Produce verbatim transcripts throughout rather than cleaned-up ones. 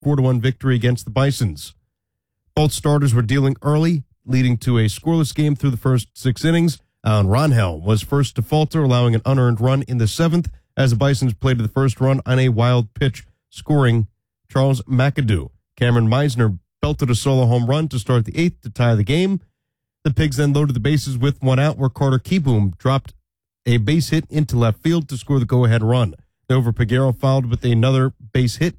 four to one victory against the Bisons. Both starters were dealing early, leading to a scoreless game through the first six innings. Alan Ronhell was first to falter, allowing an unearned run in the seventh as the Bisons played to the first run on a wild pitch, scoring Charles McAdoo. Cameron Meisner belted a solo home run to start the eighth to tie the game. The Pigs then loaded the bases with one out where Carter Kieboom dropped a base hit into left field to score the go-ahead run. Dover Peguero fouled with another base hit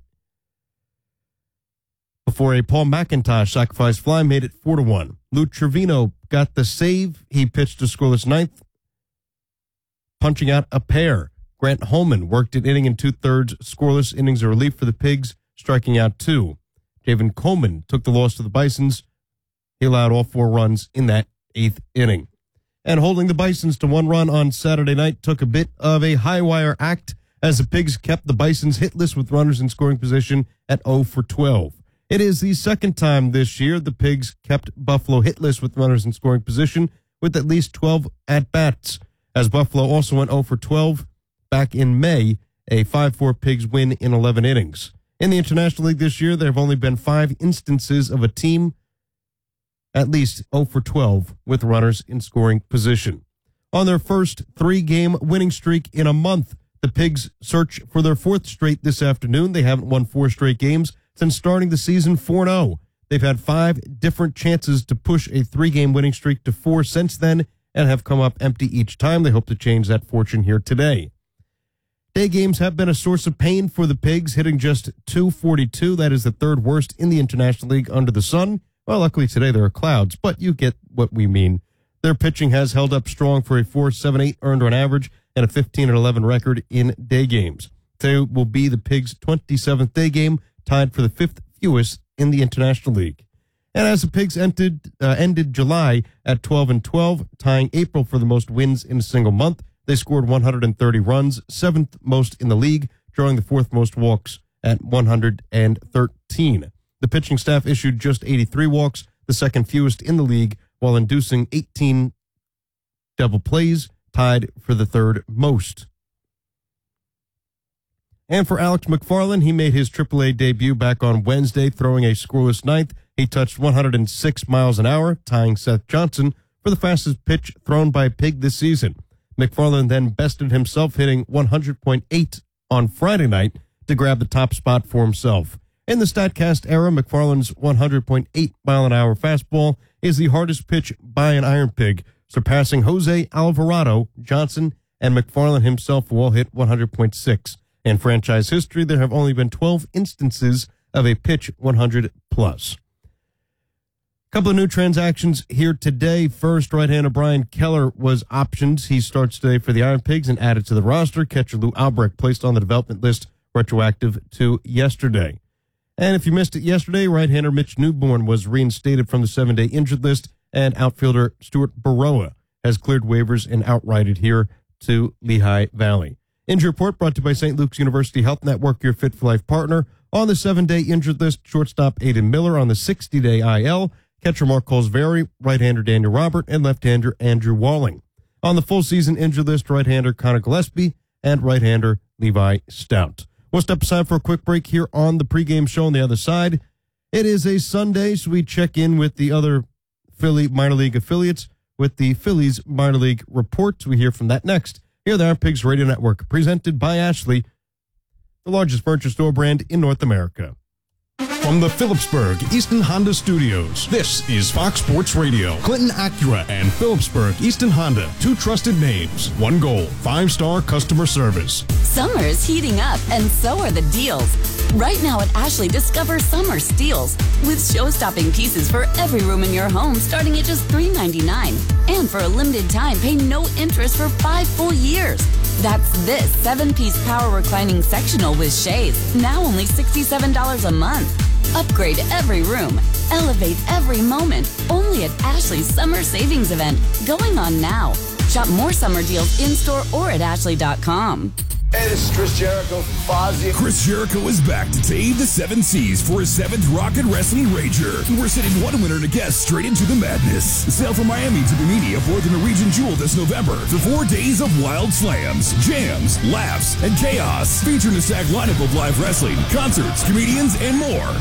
before a Paul McIntosh sacrifice fly made it four to one. Lou Trevino got the save. He pitched a scoreless ninth, punching out a pair. Grant Holman worked an inning and two-thirds scoreless innings of relief for the Pigs, striking out two. Javen Coleman took the loss to the Bisons. He allowed all four runs in that eighth inning. And holding the Bisons to one run on Saturday night took a bit of a high-wire act as the Pigs kept the Bisons hitless with runners in scoring position at oh for twelve. It is the second time this year the Pigs kept Buffalo hitless with runners in scoring position with at least twelve at-bats, as Buffalo also went oh for twelve back in May, a five four Pigs win in eleven innings. In the International League this year, there have only been five instances of a team at least oh for twelve with runners in scoring position. On their first three-game winning streak in a month, the Pigs search for their fourth straight this afternoon. They haven't won four straight games since starting the season four and oh. They've had five different chances to push a three-game winning streak to four since then and have come up empty each time. They hope to change that fortune here today. Day games have been a source of pain for the Pigs, hitting just two forty-two. That is the third worst in the International League under the sun. Well, luckily today there are clouds, but you get what we mean. Their pitching has held up strong for a four point seven eight earned run average and a fifteen and eleven record in day games. Today will be the Pigs' twenty-seventh day game, tied for the fifth fewest in the International League. And as the Pigs ended, uh, ended July at twelve and twelve, tying April for the most wins in a single month, they scored one hundred thirty runs, seventh most in the league, drawing the fourth most walks at one hundred thirteen. The pitching staff issued just eighty-three walks, the second fewest in the league, while inducing eighteen double plays, tied for the third most. And for Alex McFarland, he made his triple A debut back on Wednesday, throwing a scoreless ninth. He touched one hundred six miles an hour, tying Seth Johnson for the fastest pitch thrown by a Pig this season. McFarland then bested himself, hitting one hundred point eight on Friday night to grab the top spot for himself. In the StatCast era, McFarland's one hundred point eight mile an hour fastball is the hardest pitch by an Iron Pig, surpassing Jose Alvarado, Johnson, and McFarland himself, who all hit one hundred point six. In franchise history, there have only been twelve instances of a pitch one hundred plus. A couple of new transactions here today. First, right-hander Brian Keller was optioned. He starts today for the Iron Pigs and added to the roster. Catcher Lou Albrecht placed on the development list retroactive to yesterday. And if you missed it yesterday, right-hander Mitch Newborn was reinstated from the seven-day injured list, and outfielder Stuart Baroa has cleared waivers and outrighted here to Lehigh Valley. Injury report brought to you by Saint Luke's University Health Network, your Fit for Life partner. On the seven-day injured list, shortstop Aiden Miller. On the sixty-day I L, catcher Mark Colsvary, right-hander Daniel Robert, and left-hander Andrew Walling. On the full-season injured list, right-hander Connor Gillespie and right-hander Levi Stout. We'll step aside for a quick break here on the pregame show on the other side. It is a Sunday, so we check in with the other Philly minor league affiliates with the Phillies minor league report. We hear from that next. Here, the Iron Pigs Radio Network, presented by Ashley, the largest furniture store brand in North America. From the Phillipsburg Easton Honda Studios, this is Fox Sports Radio. Clinton Acura and Phillipsburg Easton Honda, two trusted names, one goal, five-star customer service. Summer's heating up, and so are the deals. Right now at Ashley, discover summer steals with show-stopping pieces for every room in your home starting at just three ninety-nine. And for a limited time, pay no interest for five full years. That's this seven-piece power reclining sectional with shades, now only sixty-seven dollars a month. Upgrade every room, elevate every moment, only at Ashley's Summer Savings Event, going on now. Shop more summer deals in-store or at ashley dot com. Hey, this is Chris Jericho from Fozzy. Chris Jericho is back to tame the seven seas for his seventh Rocket Wrestling Rager. We're sending one winner to guest straight into the madness. Sail from Miami to Bimini aboard the Norwegian Jewel this November for four days of wild slams, jams, laughs, and chaos. Featuring a stacked lineup of live wrestling, concerts, comedians, and more.